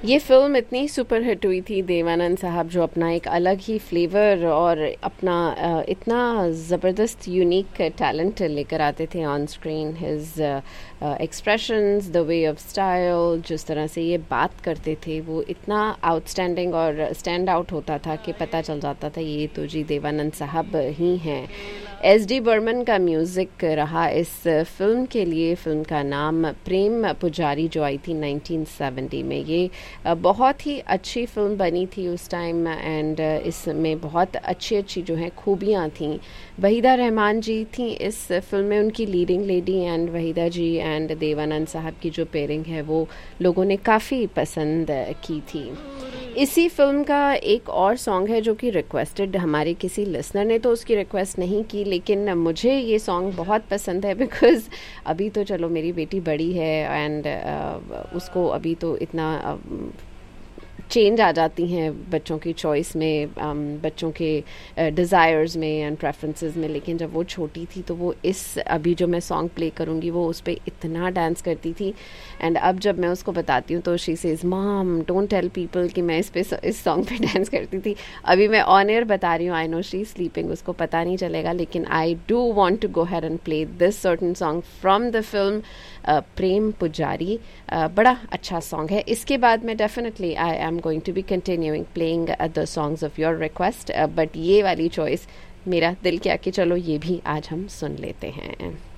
ये फ़िल्म इतनी super hit हुई थी, देवानंद साहब जो अपना एक अलग ही फ्लेवर और अपना इतना ज़बरदस्त यूनिक टैलेंट लेकर आते थे on screen. His expressions, the way of style, जिस तरह से ये बात करते थे वो इतना आउटस्टैंडिंग और स्टैंड आउट होता था कि पता चल जाता था ये तो जी देवानंद साहब ही हैं। एस.डी. बर्मन का म्यूज़िक रहा इस फिल्म के लिए। फिल्म का नाम प्रेम पुजारी जो आई थी 1970 में। ये बहुत ही अच्छी फिल्म बनी थी उस टाइम एंड इसमें बहुत अच्छी अच्छी जो है खूबियाँ थीं। वहीदा रहमान जी थी इस फिल्म में, उनकी leading lady, and Waheeda ji and Devanand साहब की जो पेयरिंग है वो लोगों ने काफ़ी पसंद की थी। इसी फिल्म का एक और सॉन्ग है जो कि रिक्वेस्टेड, हमारे किसी लिसनर ने तो उसकी रिक्वेस्ट नहीं की, लेकिन मुझे ये सॉन्ग बहुत पसंद है बिकॉज़ अभी तो चलो मेरी बेटी बड़ी है एंड उसको अभी तो इतना चेंज आ जाती हैं बच्चों की चॉइस में, बच्चों के डिज़ायर्स में एंड प्रेफरेंसेस में, लेकिन जब वो छोटी थी तो वो इस अभी जो मैं सॉन्ग प्ले करूँगी वो उस पर इतना डांस करती थी। एंड अब जब मैं उसको बताती हूँ तो she says mom don't tell people कि मैं इस सॉन्ग पे डांस करती थी। अभी मैं ऑन एयर बता रही हूँ, आई नो शी स्लीपिंग, उसको पता नहीं चलेगा, लेकिन I do want to go had and play this certain song from the film प्रेम पुजारी। बड़ा अच्छा सॉन्ग है। इसके बाद मैं definitely I am going to be continuing playing the songs of your request, but ये वाली चॉइस मेरा दिल किया कि चलो ये भी आज हम सुन लेते हैं।